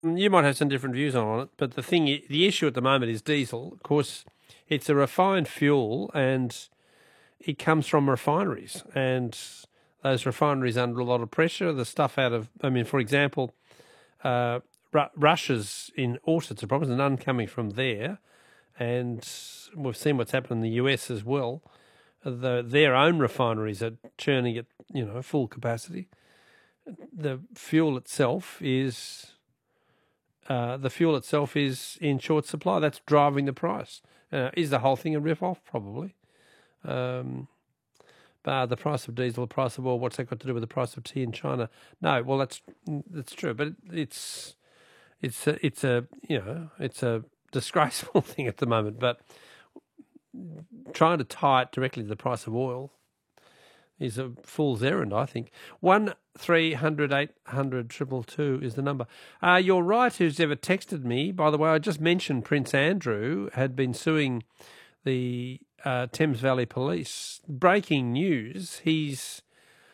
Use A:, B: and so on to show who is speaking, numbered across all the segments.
A: You might have some different views on it, but the issue at the moment is diesel. Of course, it's a refined fuel, and it comes from refineries, and those refineries under a lot of pressure. The stuff for example, Russia's in all sorts of problems, none coming from there, and we've seen what's happened in the US as well. Their own refineries are churning at full capacity. The fuel itself is in short supply. That's driving the price. Is the whole thing a rip-off? Probably. But the price of diesel, the price of oil, what's that got to do with the price of tea in China? No, well that's true, but it's a disgraceful thing at the moment. But trying to tie it directly to the price of oil is a fool's errand, I think. 1300 800 222 is the number. You're right, who's ever texted me. By the way, I just mentioned Prince Andrew had been suing the Thames Valley Police. Breaking news, it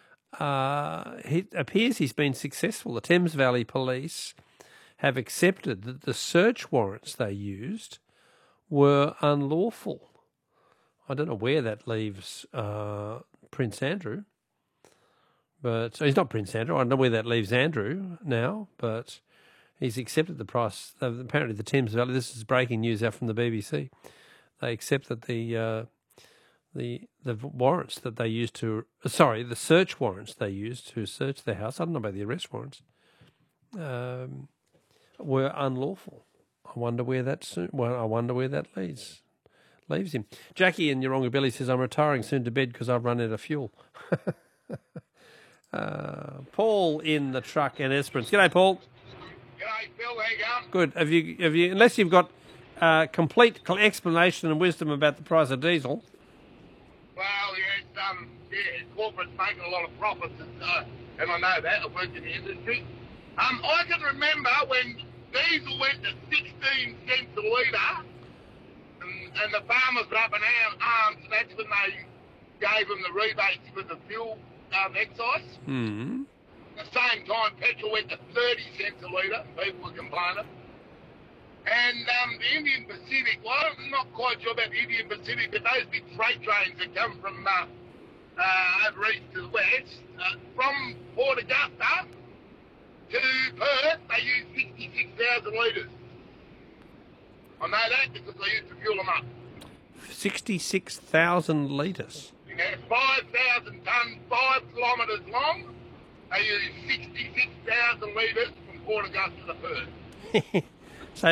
A: appears he's been successful. The Thames Valley Police have accepted that the search warrants they used were unlawful. I don't know where that leaves Prince Andrew, but he's not Prince Andrew. I don't know where that leaves Andrew now, but he's accepted the price. Apparently, the Thames Valley. This is breaking news out from the BBC. They accepted the warrants that they used the search warrants they used to search their house. I don't know about the arrest warrants. Were unlawful. I wonder where that leaves him. Jackie in Yeronga Billy says, I'm retiring soon to bed because I've run out of fuel. Paul in the truck in Esperance. G'day, Paul.
B: G'day, Phil. How you going?
A: Good. Have you? Unless you've got complete explanation and wisdom about the price of diesel.
B: Well, corporate's making a lot of profits, and I know that. I've worked in the industry. I can remember when diesel went to 16 cents a litre, and the farmers were up in arms, and that's when they gave them the rebates for the fuel excise.
A: Mm-hmm.
B: At the same time, petrol went to 30 cents a litre, and people were complaining. And the Indian Pacific, well, I'm not quite sure about the Indian Pacific, but those big freight trains that come from over east to the west, from Port Augusta to Perth, they use 66,000 litres. I know that because I used to fuel them up.
A: 66,000 litres?
B: Yeah, 5,000 tonnes, 5 kilometres long. They use 66,000 litres from Port Augusta to Perth.
A: So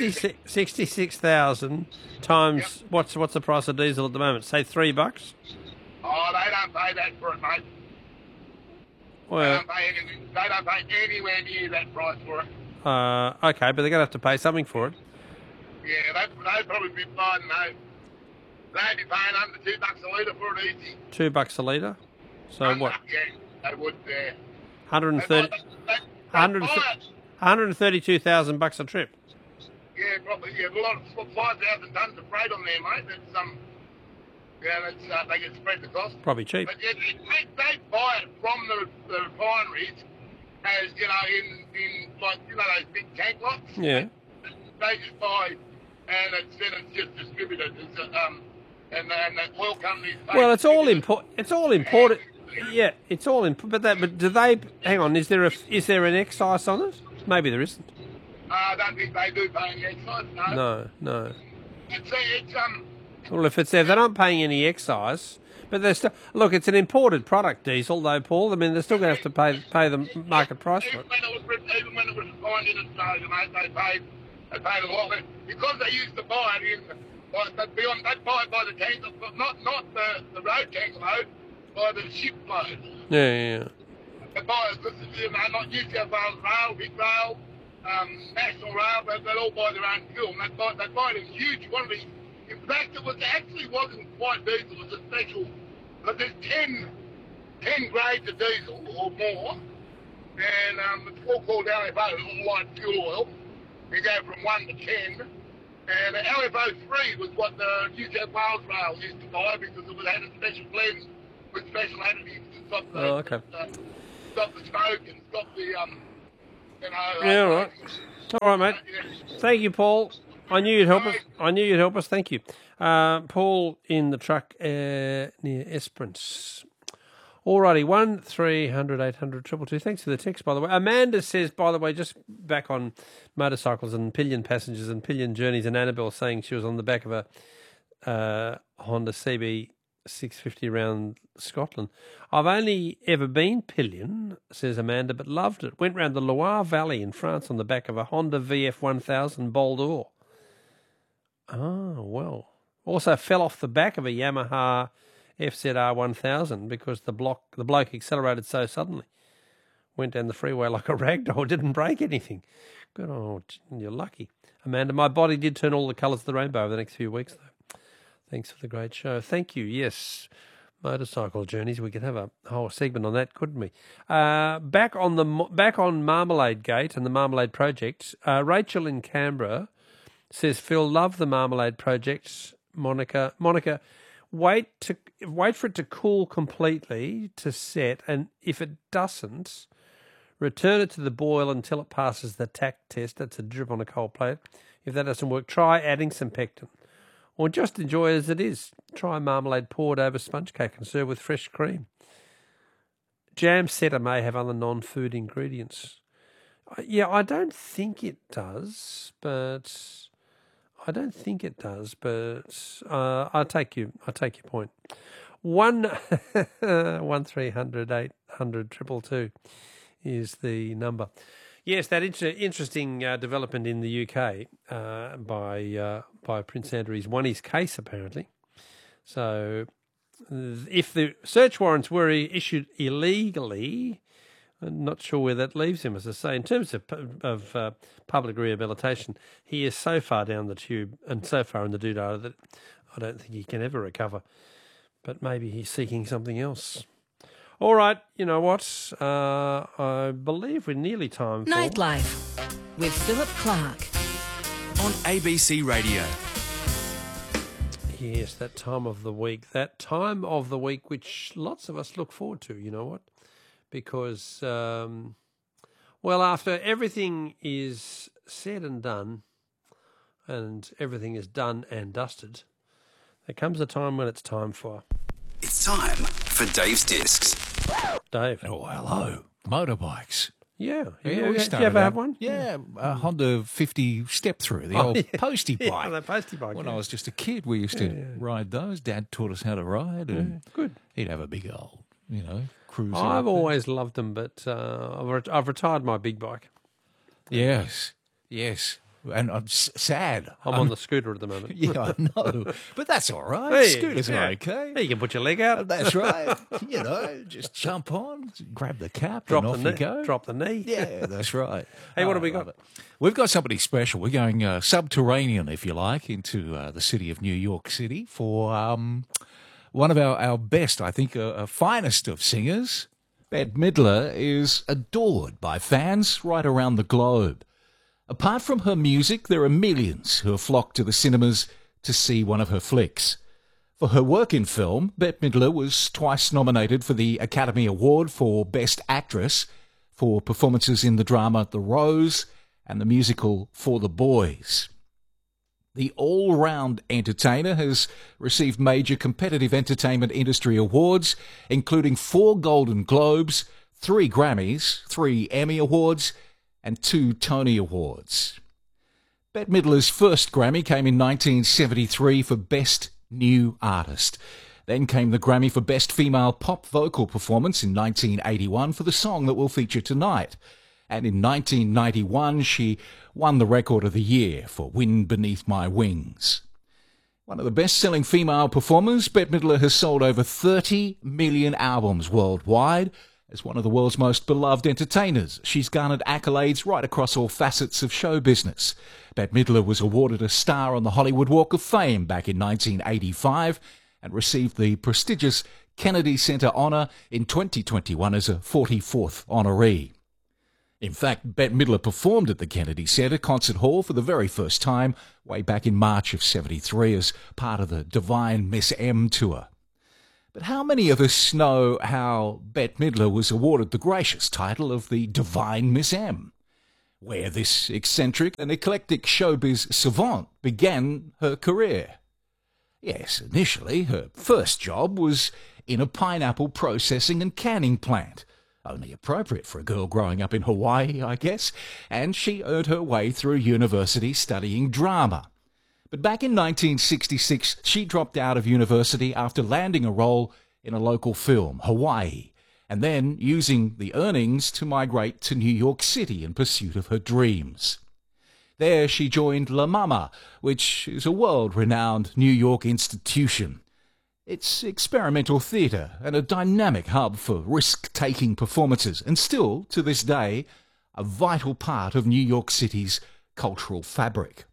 A: 66,000 times, yep. What's the price of diesel at the moment? Say $3?
B: Oh, they don't pay that for it, mate.
A: Well,
B: they don't pay anywhere near that price for it.
A: Okay, but they're going to have to pay something for it.
B: Yeah, they'd probably be fine, they'd be paying under $2 a litre for it easy.
A: $2 a litre? So what?
B: Yeah, they would, yeah.
A: 132,000 bucks a trip.
B: Yeah, probably. Yeah, a lot of 5,000 tonnes of freight on there, mate. That's they get spread the cost.
A: Probably cheap.
B: But yeah, they buy it from the refineries, as in like those big tank lots.
A: Yeah.
B: They just buy, and it's just distributed. And the oil companies.
A: Well, it's all imported. Yeah, it's all but do they? Hang on. Is there an excise on it? Maybe there isn't.
B: I don't think they do pay any excise.
A: No.
B: It's
A: Well, if it's there, they're not paying any excise. But they're still it's an imported product, diesel, though, Paul. I mean, they're still going to have to pay the market price for it.
B: Even when it was refined in Australia, mate, they paid a lot because they used to buy it in. They'd buy it by the tanker, but not the road tanker load, by the ship load.
A: Yeah.
B: They buy it, not New South Wales Rail, Big Rail, National Rail, they'd all buy their own fuel, and they'd buy it in huge quantities. In fact, it wasn't quite diesel, it was a special, but there's 10 grades of diesel or more, and it's all called LFO, light fuel oil. You go from 1 to 10, and the LFO 3 was what the New South Wales Rail used to buy because it had a special blend with special additives to stop the, stop the smoke and stop the You know.
A: Yeah, all right. All right, mate.
B: Yeah.
A: Thank you, Paul. I knew you'd help us. Thank you. Paul in the truck near Esperance. Alrighty, 1300 800 222. Thanks for the text, by the way. Amanda says, by the way, just back on motorcycles and pillion passengers and pillion journeys, and Annabelle saying she was on the back of a Honda CB 650 around Scotland. I've only ever been pillion, says Amanda, but loved it. Went round the Loire Valley in France on the back of a Honda VF 1000 Bol d'Or. Oh, well. Also fell off the back of a Yamaha FZR 1000 because the bloke accelerated so suddenly. Went down the freeway like a ragdoll, didn't break anything. Good, you're lucky. Amanda, my body did turn all the colours of the rainbow over the next few weeks, though. Thanks for the great show. Thank you. Yes, motorcycle journeys. We could have a whole segment on that, couldn't we? Back on Marmalade Gate and the Marmalade Project. Rachel in Canberra says, Phil, love the Marmalade Project. Monica, wait for it to cool completely to set, and if it doesn't, return it to the boil until it passes the tack test. That's a drip on a cold plate. If that doesn't work, try adding some pectin. Or just enjoy it as it is. Try marmalade poured over sponge cake and serve with fresh cream. Jam setter may have other non-food ingredients. Yeah, I don't think it does, but I take your point. 1300 800 222 is the number. Yes, that interesting development in the UK by Prince Andrew. He's won his case, apparently. So if the search warrants were issued illegally, I'm not sure where that leaves him, as I say. In terms of public rehabilitation, he is so far down the tube and so far in the doodah that I don't think he can ever recover. But maybe he's seeking something else. All right, you know what? I believe we're nearly time for
C: Nightlife with Philip Clark
D: on ABC Radio.
A: Yes, that time of the week. That time of the week which lots of us look forward to, you know what? Because, after everything is said and done and everything is done and dusted, there comes a time when it's time for...
D: It's time for Dave's Discs.
A: Dave.
E: Oh, hello. Motorbikes.
A: Yeah.
E: We
A: Did you
E: started
A: ever
E: out-
A: have one?
E: Yeah, a Honda 50 step through, the old postie bike.
A: Yeah, the postie bike.
E: When I was just a kid, we used to ride those. Dad taught us how to ride, and
A: Good.
E: he'd have a big old, cruiser.
A: I've always loved them, but I've retired my big bike.
E: Yes. And I'm sad.
A: I'm on the scooter at the moment.
E: Yeah, I know. But that's all right.
A: Hey,
E: Scooters
A: yeah.
E: are okay.
A: You can put your leg out.
E: That's right. Just jump on, grab the cap,
A: Drop
E: and
A: the
E: off
A: knee.
E: you go.
A: Drop the knee.
E: Yeah, that's right.
A: Hey, what
E: Oh,
A: have we
E: I love
A: got?
E: it. We've got somebody special. We're going subterranean, if you like, into the city of New York City for one of our best, I think, finest of singers. Bette Midler is adored by fans right around the globe. Apart from her music, there are millions who have flocked to the cinemas to see one of her flicks. For her work in film, Bette Midler was twice nominated for the Academy Award for Best Actress for performances in the drama The Rose and the musical For the Boys. The all-round entertainer has received major competitive entertainment industry awards, including 4 Golden Globes, 3 Grammys, 3 Emmy Awards, and 2 Tony Awards. Bette Midler's first Grammy came in 1973 for Best New Artist. Then came the Grammy for Best Female Pop Vocal Performance in 1981 for the song that we'll feature tonight. And in 1991, she won the Record of the Year for Wind Beneath My Wings. One of the best-selling female performers, Bette Midler has sold over 30 million albums worldwide. As one of the world's most beloved entertainers, she's garnered accolades right across all facets of show business. Bette Midler was awarded a star on the Hollywood Walk of Fame back in 1985 and received the prestigious Kennedy Center honor in 2021 as a 44th honoree. In fact, Bette Midler performed at the Kennedy Center Concert Hall for the very first time way back in March of '73 as part of the Divine Miss M tour. But how many of us know how Bette Midler was awarded the gracious title of the Divine Miss M? where this eccentric and eclectic showbiz savant began her career. Yes, initially her first job was in a pineapple processing and canning plant. Only appropriate for a girl growing up in Hawaii, I guess, and she earned her way through university studying drama. But back in 1966, she dropped out of university after landing a role in a local film, Hawaii, and then using the earnings to migrate to New York City in pursuit of her dreams. There she joined La Mama, which is a world-renowned New York institution. It's experimental theatre and a dynamic hub for risk-taking performances, and still, to this day, a vital part of New York City's cultural fabric.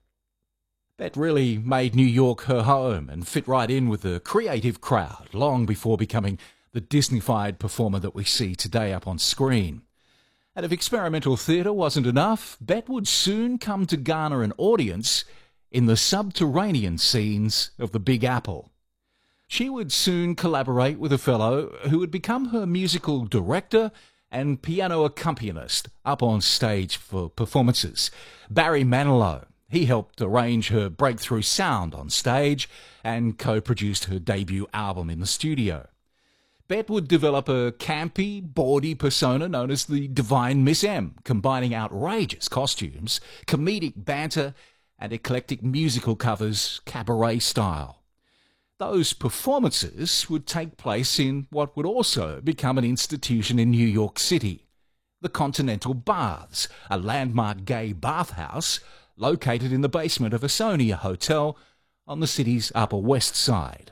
E: Bet really made New York her home and fit right in with the creative crowd long before becoming the Disney-fied performer that we see today up on screen. And if experimental theatre wasn't enough, Bet would soon come to garner an audience in the subterranean scenes of the Big Apple. She would soon collaborate with a fellow who would become her musical director and piano accompanist up on stage for performances, Barry Manilow. He helped arrange her breakthrough sound on stage and co-produced her debut album in the studio. Bet would develop a campy, bawdy persona known as the Divine Miss M, combining outrageous costumes, comedic banter, and eclectic musical covers cabaret style. Those performances would take place in what would also become an institution in New York City, the Continental Baths, a landmark gay bathhouse located in the basement of a Sonia Hotel on the city's Upper West Side.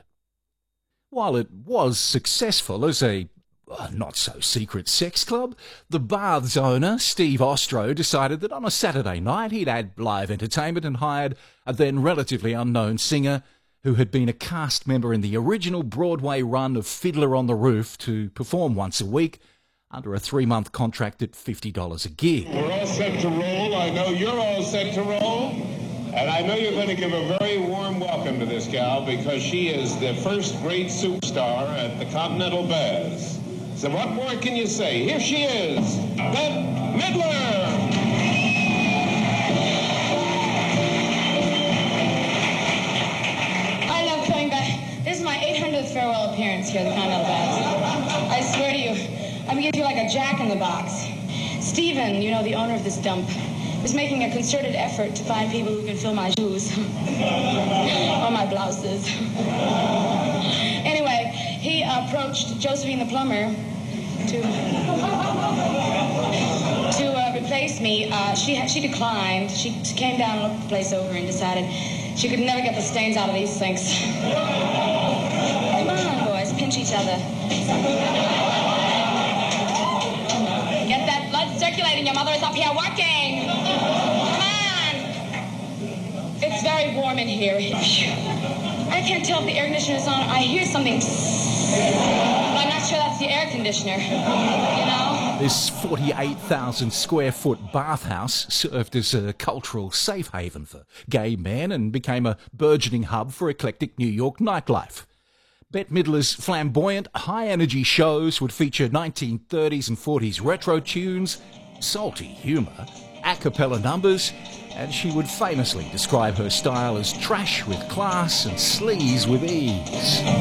E: While it was successful as a not-so-secret sex club, the Bath's owner, Steve Ostro, decided that on a Saturday night he'd add live entertainment and hired a then relatively unknown singer who had been a cast member in the original Broadway run of Fiddler on the Roof to perform once a week under a 3-month contract at $50 a gig.
F: We're all set to roll. I know you're all set to roll. And I know you're going to give a very warm welcome to this gal because she is the first great superstar at the Continental Baths. So what more can you say? Here she is, Bette Midler!
G: I love coming back. This is my 800th farewell appearance here at the Continental Baths. I swear to you, I'm going to give you like a jack in the box. Stephen, you know, the owner of this dump, is making a concerted effort to find people who can fill my shoes. Or my blouses. Anyway, he approached Josephine the plumber to replace me. She declined. She came down and looked the place over and decided she could never get the stains out of these things. Come on, boys, pinch each other. Get that blood circulating. Your mother is up here working. Come on. It's very warm in here. I can't tell if the air conditioner is on. I hear something, but I'm not sure that's the air conditioner. You know?
E: This 48,000 square foot bathhouse served as a cultural safe haven for gay men and became a burgeoning hub for eclectic New York nightlife. Bette Midler's flamboyant, high-energy shows would feature 1930s and 40s retro tunes, salty humour, a cappella numbers, and she would famously describe her style as trash with class and sleaze with ease.